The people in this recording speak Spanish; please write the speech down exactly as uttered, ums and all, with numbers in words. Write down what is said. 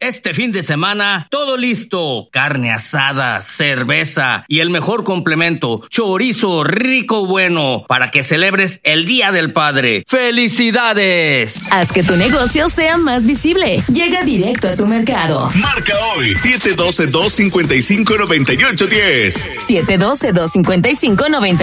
Este fin de semana, todo listo. Carne asada, cerveza y el mejor complemento, chorizo rico bueno, para que celebres el Día del Padre. ¡Felicidades! Haz que tu negocio sea más visible. Llega directo a tu mercado. Marca hoy siete uno dos, dos cinco cinco, nueve ocho uno cero. siete uno dos, dos cinco cinco, nueve